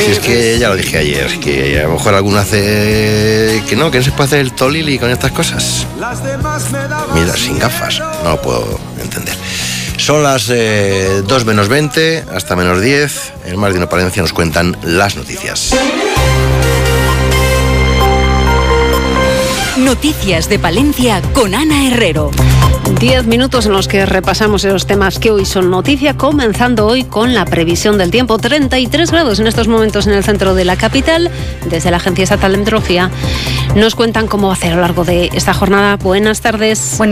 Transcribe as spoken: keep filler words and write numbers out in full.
Si es que ya lo dije ayer, que a lo mejor alguno hace que no, que no se puede hacer el tolili con estas cosas. Mira, sin gafas, no lo puedo entender. Son las eh, dos menos veinte, hasta menos diez. En Más de Uno Palencia nos cuentan las noticias. Noticias de Palencia con Ana Herrero. Diez minutos en los que repasamos los temas que hoy son noticia, comenzando hoy con la previsión del tiempo. treinta y tres grados en estos momentos en el centro de la capital. Desde la Agencia Estatal de Meteorología nos cuentan cómo va a ser a lo largo de esta jornada. Buenas tardes. Buenas